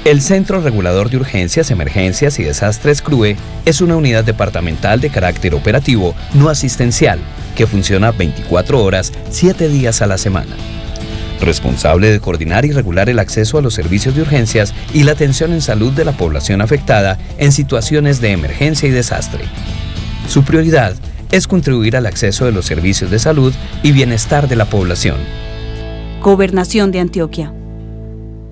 El Centro Regulador de Urgencias, Emergencias y Desastres CRUE es una unidad departamental de carácter operativo no asistencial que funciona 24 horas, 7 días a la semana. Responsable de coordinar y regular el acceso a los servicios de urgencias y la atención en salud de la población afectada en situaciones de emergencia y desastre. Su prioridad es contribuir al acceso de los servicios de salud y bienestar de la población. Gobernación de Antioquia.